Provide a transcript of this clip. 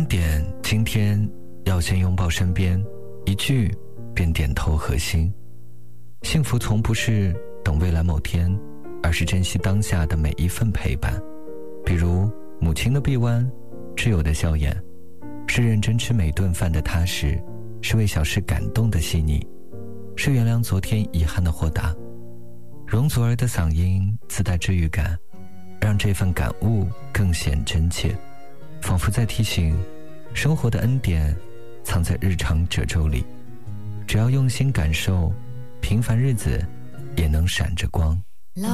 恩典今天要先拥抱身边，一句便点头核心。幸福从不是等未来某天，而是珍惜当下的每一份陪伴。比如母亲的臂弯，挚友的笑颜，是认真吃每顿饭的踏实，是为小事感动的细腻，是原谅昨天遗憾的豁达。容祖儿的嗓音自带治愈感，让这份感悟更显真切，仿佛在提醒生活的恩典藏在日常褶皱里，只要用心感受，平凡日子也能闪着光。